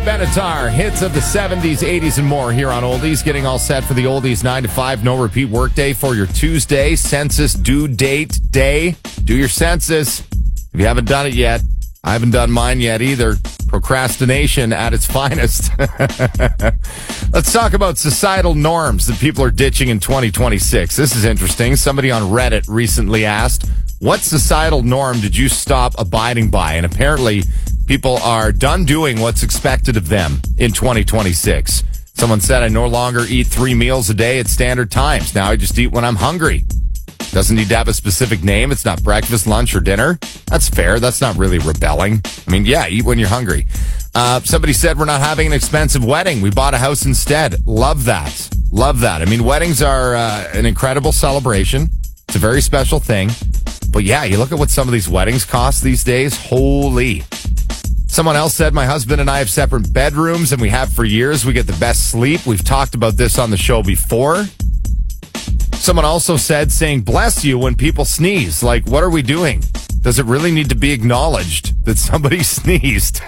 Benatar, hits of the 70s, 80s, and more here on Oldies. Getting all set for the Oldies 9 to 5 no repeat workday for your Tuesday census due date day. Do your census. If you haven't done it yet, I haven't done mine yet either. Procrastination at its finest. Let's talk about societal norms that people are ditching in 2026. This is interesting. Somebody on Reddit recently asked, what societal norm did you stop abiding by? And apparently people are done doing what's expected of them in 2026. Someone said, I no longer eat 3 meals a day at standard times. Now I just eat when I'm hungry. Doesn't need to have a specific name. It's not breakfast, lunch, or dinner. That's fair. That's not really rebelling. I mean, yeah, eat when you're hungry. Somebody said we're not having an expensive wedding. We bought a house instead. Love that. Love that. I mean, weddings are an incredible celebration. It's a very special thing. But yeah, you look at what some of these weddings cost these days. Holy. Someone else said, my husband and I have separate bedrooms, and we have for years. We get the best sleep. We've talked about this on the show before. Someone also said, saying bless you when people sneeze. Like, what are we doing? Does it really need to be acknowledged that somebody sneezed?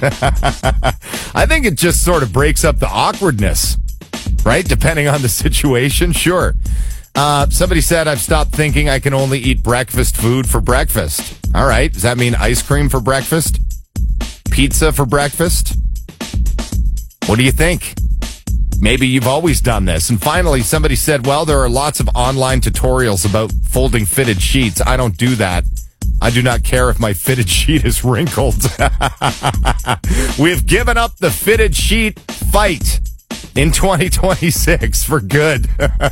I think it just sort of breaks up the awkwardness, right? Depending on the situation, sure. Somebody said, I've stopped thinking I can only eat breakfast food for breakfast. All right. Does that mean ice cream for breakfast? Pizza for breakfast? What do you think? Maybe you've always done this. And finally, somebody said, well, there are lots of online tutorials about folding fitted sheets. I don't do that. I do not care if my fitted sheet is wrinkled. We've given up the fitted sheet fight in 2026 for good.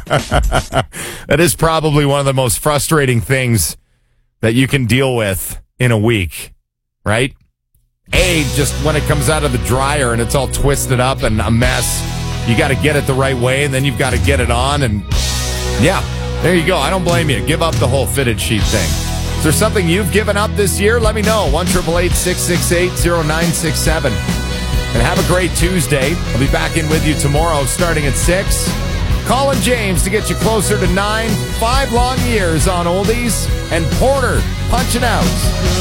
That is probably one of the most frustrating things that you can deal with in a week, right? Just when it comes out of the dryer and it's all twisted up and a mess, you got to get it the right way, and then you've got to get it on, and yeah, there you go. I don't blame you. Give up the whole fitted sheet thing. Is there something you've given up this year? Let me know. 1-888-668-0967. And have a great Tuesday. I'll be back in with you tomorrow starting at 6. Colin James to get you closer to 9. 5 long years on Oldies. And Porter punching out.